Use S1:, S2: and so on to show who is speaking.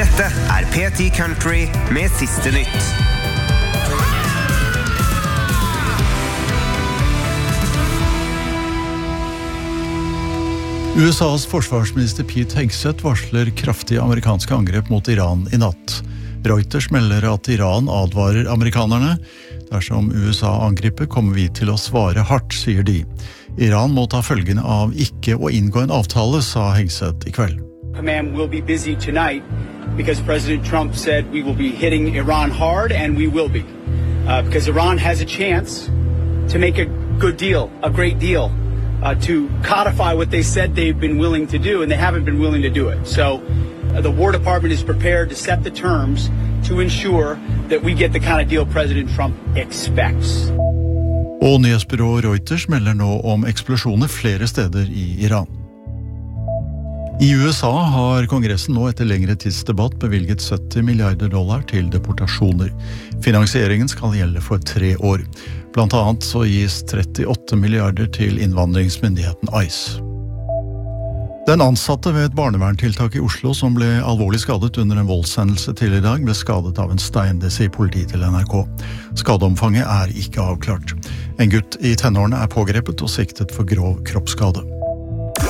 S1: Dette P10 Country med siste nytt.
S2: USAs forsvarsminister Pete Hegseth varsler kraftige amerikanske angrep mot Iran i natt. Reuters melder at Iran advarer amerikanerne. Dersom USA angriper kommer vi til å svare hardt, sier de. Iran må ta følgene av ikke å inngå en avtale, sa Hegseth i kveld.
S3: Command will be busy tonight because President Trump said we will be hitting Iran hard, and we will be. Because Iran has a chance to make a good deal, a great deal, to codify what they said they've been willing to do, and they haven't been willing to do it. So the War Department is prepared to set the terms to ensure that we get the kind of deal President Trump expects.
S2: Og nyhetsbyrået Reuters melder nå om eksplosjoner flere steder i Iran. I USA har Kongressen nå etter lengre tidsdebatt bevilget $70 milliarder til deportasjoner. Finansieringen skal gjelde for 3 år. Blant annet så gis 38 milliarder til innvandringsmyndigheten ICE. Den ansatte ved et barneverntiltak i Oslo som ble alvorlig skadet under en voldshendelse til i dag ble skadet av en stein, det sier politiet til NRK. Skadeomfanget ikke avklart. En gutt i tenårene pågrepet og siktet for grov kroppsskade.